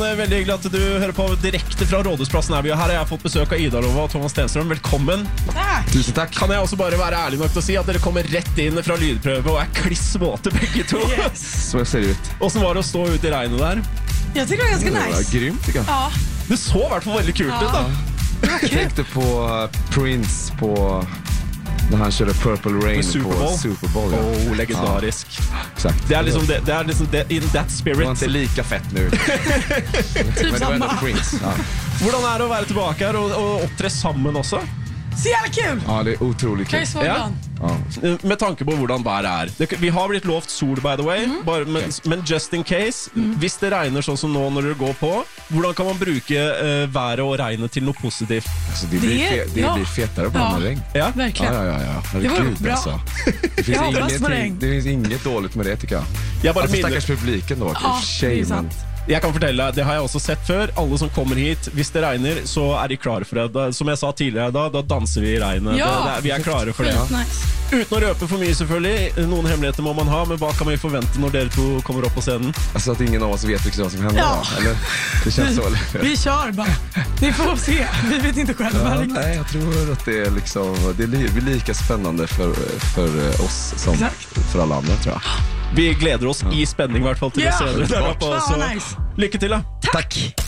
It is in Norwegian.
veldig hyggelig at du hører på direkte fra Rådhusplassen. Her har jeg fått besøk av Ida Lova og Thomas Stenstrøm. Velkommen. Takk. Tusen takk. Kan jeg også bare være ærlig nok til å si at dere kommer rett inn fra lydprøve og kliss våte begge to. Yes. Så ser det ut. Hvordan var det å stå ute i regnet der? Jag tycker det var ganska Det var nice. grymt, tycker jag. Ja, Det så i hvert fall veldig kult ut da. Jag tänkte på Prince på när han körde Purple Rain på Super Bowl. Ja. Legendarisk. Exakt. Det er liksom det, in that spirit. Det var inte lika fett nu. Men det var ändå Prince. Ja. Hvordan er det å være tilbake her og opptre sammen også? så jävla kul! Ja, det är otroligt Kan kul. ju svara Ja. ibland. Ja. Med tanke på hvordan været vi har blitt lovt sol, by the way, men just in case, hvis det regner sånn som nå når dere går på, hvordan kan man bruke været og regnet til noe positivt? Alltså, det blir fetare på med regn. Ja? Verkligen. Ja. Det var Herregud, bra. alltså. Det finns, Jag hoppas på regn. det finns inget dåligt med det, tycker jag. Jeg bare Alltså, minner, stackars publiken då. Ja, det är ju sant. jeg kan fortelle deg, det har jeg også sett før. Alle som kommer hit, hvis det regner, så er de klare for det. Som jeg sa tidligere, da danser vi i regnet. Ja. Vi er klare for det. Skitnice. Uten å røpe for mye, selvfølgelig. Noen hemmeligheter må man ha, men hva kan vi forvente når dere to kommer opp på scenen? Alltså att ingen av oss vet riktigt vad som händer. Ja. Va? Eller? Det känns så. Eller? Vi kör bara. Ni får se. Vi vet inte själva Ja, riktigt. nej, jag tror att det är liksom, det blir lika spännande för oss som Exakt. för alla andra, tror jag. Vi gleder oss i spenning i hvert fall til å se dere der oppe. Fan, Så nice. lykke til da. Tack!